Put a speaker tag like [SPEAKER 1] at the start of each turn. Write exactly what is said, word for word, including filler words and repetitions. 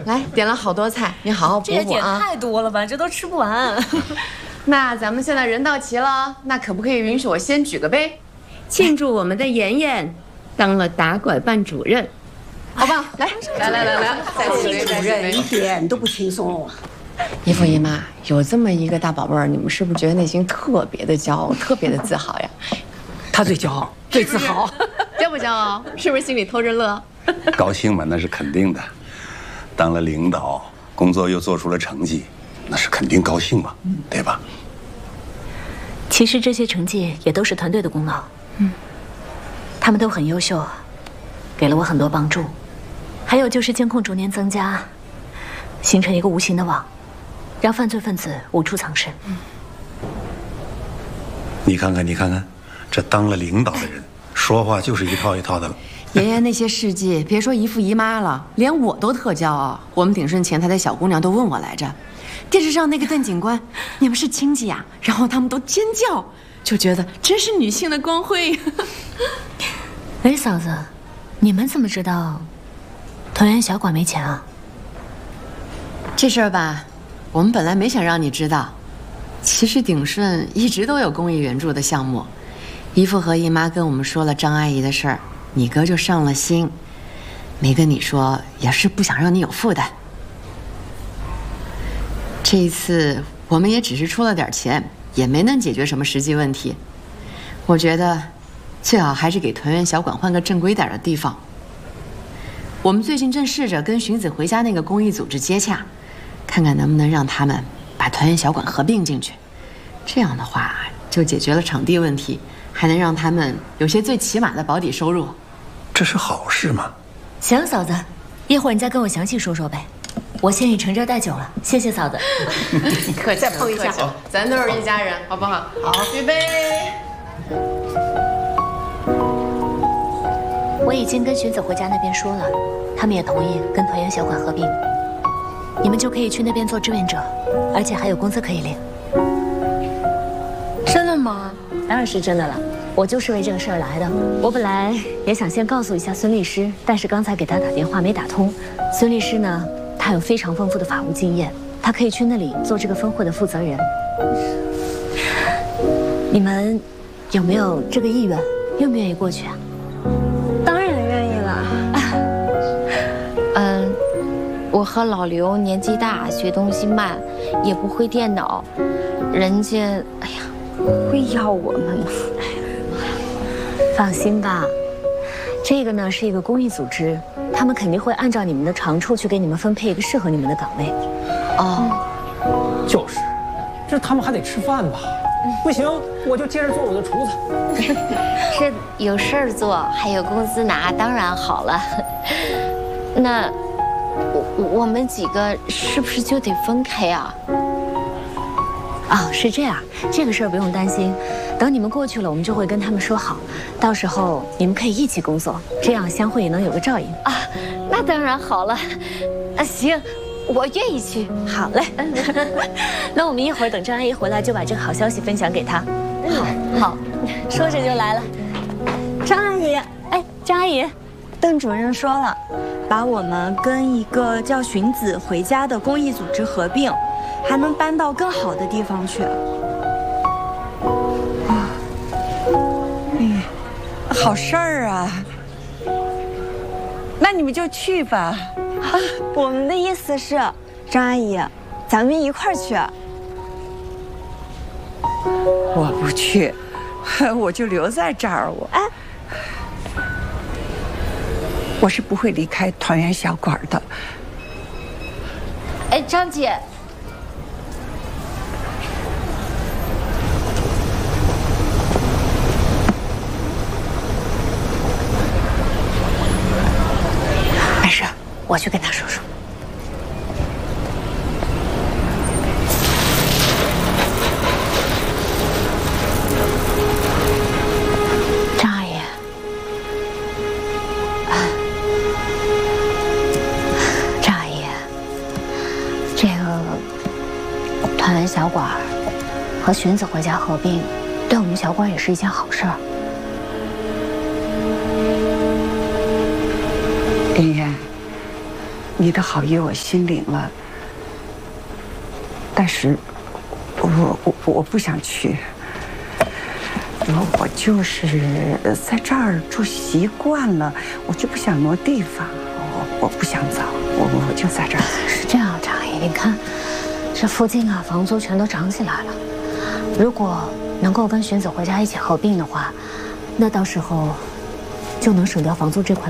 [SPEAKER 1] 来点了好多菜，你好好补补啊。
[SPEAKER 2] 这也点太多了吧，这都吃不完。
[SPEAKER 1] 那咱们现在人到齐了，那可不可以允许我先举个杯，庆祝我们的妍妍当了打拐办主任，好不好？来来来来来，再举杯，再举杯，
[SPEAKER 3] 一点都不轻松。
[SPEAKER 1] 姨父姨妈有这么一个大宝贝儿，你们是不是觉得内心特别的骄傲，特别的自豪呀？
[SPEAKER 3] 他最骄傲，最自豪，
[SPEAKER 1] 骄不骄傲？是不是心里偷着乐？
[SPEAKER 4] 高兴嘛，那是肯定的。当了领导，工作又做出了成绩，那是肯定高兴嘛，对吧？
[SPEAKER 2] 其实这些成绩也都是团队的功劳。嗯，他们都很优秀，给了我很多帮助。还有就是监控逐年增加，形成一个无形的网，让犯罪分子无处藏身。嗯，
[SPEAKER 4] 你看看，你看看，这当了领导的人，说话就是一套一套的了。
[SPEAKER 1] 爷爷那些事迹，别说姨父姨妈了，连我都特骄傲。我们鼎顺前台的小姑娘都问我来着，电视上那个邓警官，你们是亲戚呀？然后他们都尖叫，就觉得真是女性的光辉。
[SPEAKER 2] 哎，嫂子，你们怎么知道团圆小馆没钱啊？
[SPEAKER 1] 这事儿吧，我们本来没想让你知道。其实鼎顺一直都有公益援助的项目，姨父和姨妈跟我们说了张阿姨的事儿。你哥就上了心，没跟你说，也是不想让你有负担。这一次我们也只是出了点钱，也没能解决什么实际问题。我觉得最好还是给团圆小馆换个正规点的地方。我们最近正试着跟荀子回家那个公益组织接洽，看看能不能让他们把团圆小馆合并进去。这样的话就解决了场地问题，还能让他们有些最起码的保底收入。
[SPEAKER 4] 这是好事吗？
[SPEAKER 2] 行，嫂子，一会儿你再跟我详细说说呗。我先以承这待久了，谢谢嫂子。
[SPEAKER 1] 客气，再碰一下，咱都是一家人，好不好？好，举杯。
[SPEAKER 2] 我已经跟荀子回家那边说了，他们也同意跟团圆小馆合并，你们就可以去那边做志愿者，而且还有工资可以领。
[SPEAKER 5] 真的吗？
[SPEAKER 2] 当然是真的了。我就是为这个事儿来的。我本来也想先告诉一下孙律师，但是刚才给他打电话没打通。孙律师呢，他有非常丰富的法务经验，他可以去那里做这个分会的负责人。你们有没有这个意愿？愿不愿意过去啊？
[SPEAKER 5] 当然愿意了。嗯，我和老刘年纪大，学东西慢，也不会电脑，人家哎呀会要我们吗？
[SPEAKER 2] 放心吧，这个呢是一个公益组织，他们肯定会按照你们的长处去给你们分配一个适合你们的岗位。
[SPEAKER 1] 哦，
[SPEAKER 3] 就是，这他们还得吃饭吧？不行，我就接着做我的厨子。
[SPEAKER 5] 是有事儿做，还有工资拿，当然好了。那我我们几个是不是就得分开啊？
[SPEAKER 2] 哦，是这样，这个事儿不用担心。等你们过去了，我们就会跟他们说好，到时候你们可以一起工作，这样相互也能有个照应
[SPEAKER 5] 啊。那当然好了，啊行，我愿意去。
[SPEAKER 2] 好嘞，那我们一会儿等张阿姨回来，就把这个好消息分享给她。
[SPEAKER 5] 好，好，
[SPEAKER 2] 说着就来了。
[SPEAKER 5] 张阿姨，哎，张阿姨，
[SPEAKER 6] 邓主任说了，把我们跟一个叫荀子回家的公益组织合并，还能搬到更好的地方去。
[SPEAKER 7] 好事儿啊，那你们就去吧。
[SPEAKER 6] 啊，我们的意思是，张阿姨，咱们一块儿去。
[SPEAKER 7] 我不去，我就留在这儿。我，哎，我是不会离开团圆小馆的。
[SPEAKER 5] 哎，张姐。
[SPEAKER 2] 没事，我去跟他说说。张阿姨，张阿姨，这个团圆小馆和荀子回家合并，对我们小馆也是一件好事儿。
[SPEAKER 7] 妍妍， 你的好意我心领了，但是我我我不想去。我我就是在这儿住习惯了，我就不想挪地方，我我不想走，我我就在这儿。
[SPEAKER 2] 是这样，张姨，你看，这附近啊，房租全都涨起来了。如果能够跟荀子回家一起合并的话，那到时候就能省掉房租这块。